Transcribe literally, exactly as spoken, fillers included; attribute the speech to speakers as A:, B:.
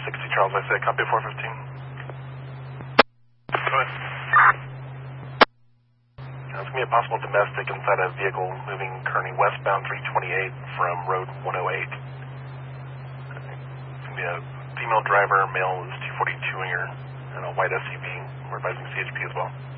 A: sixty Charles, I say, copy four fifteen. Go ahead. That's going to be a possible domestic inside a vehicle moving currently westbound three twenty-eight from road one oh eight. It's going to be a female driver, male is two forty-two-inger, and a white S U V. We're advising C H P as well.